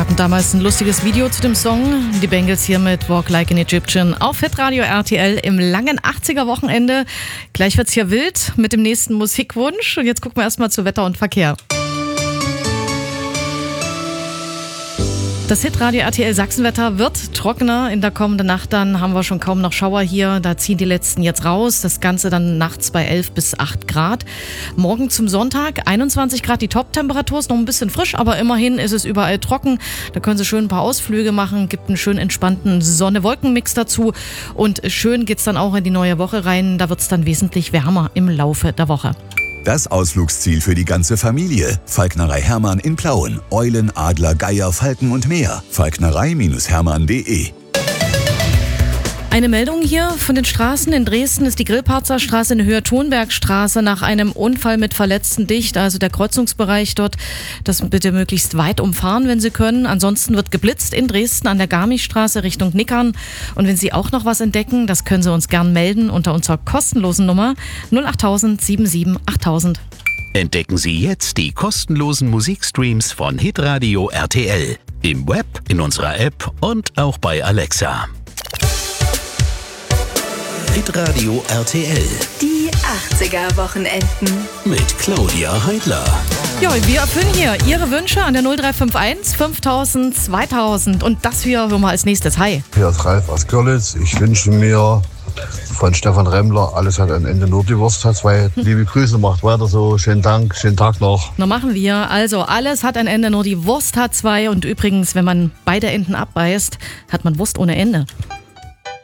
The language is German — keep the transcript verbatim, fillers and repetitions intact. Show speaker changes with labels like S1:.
S1: hatten damals ein lustiges Video zu dem Song. Die Bengals hier mit Walk Like an Egyptian auf Hitradio R T L im langen achtziger-Wochenende. Gleich wird's hier wild mit dem nächsten Musikwunsch. Und jetzt gucken wir erstmal zu Wetter und Verkehr. Das Hitradio R T L Sachsenwetter wird trockener. In der kommenden Nacht dann haben wir schon kaum noch Schauer hier. Da ziehen die letzten jetzt raus. Das Ganze dann nachts bei elf bis acht Grad. Morgen zum Sonntag einundzwanzig Grad die Top-Temperatur. Ist noch ein bisschen frisch, aber immerhin ist es überall trocken. Da können Sie schön ein paar Ausflüge machen. Gibt einen schön entspannten Sonne-Wolken-Mix dazu. Und schön geht's dann auch in die neue Woche rein. Da wird's dann wesentlich wärmer im Laufe der Woche.
S2: Das Ausflugsziel für die ganze Familie. Falknerei Hermann in Plauen. Eulen, Adler, Geier, Falken und mehr. falknerei Hermann punkt de.
S1: Eine Meldung hier von den Straßen. In Dresden ist die Grillparzer Straße in Höhe Thonbergstraße nach einem Unfall mit Verletzten dicht. Also der Kreuzungsbereich dort, das bitte möglichst weit umfahren, wenn Sie können. Ansonsten wird geblitzt in Dresden an der Garmischstraße Richtung Nickern. Und wenn Sie auch noch was entdecken, das können Sie uns gern melden unter unserer kostenlosen Nummer null acht null null sieben sieben acht null null.
S3: Entdecken Sie jetzt die kostenlosen Musikstreams von Hitradio R T L. Im Web, in unserer App und auch bei Alexa. Hitradio R T L.
S4: Die achtziger-Wochenenden.
S3: Mit Claudia Heidler.
S1: Ja, wir erfüllen hier Ihre Wünsche an der null drei fünf eins fünftausend zweitausend. Und das hier hören wir als nächstes. Hi.
S5: Hier ist Ralf aus Görlitz. Ich wünsche mir von Stefan Remmler, alles hat ein Ende, nur die Wurst hat zwei. Liebe Grüße, macht weiter so. Schönen Dank, schönen Tag noch.
S1: Na, machen wir. Also, alles hat ein Ende, nur die Wurst hat zwei. Und übrigens, wenn man beide Enden abbeißt, hat man Wurst ohne Ende.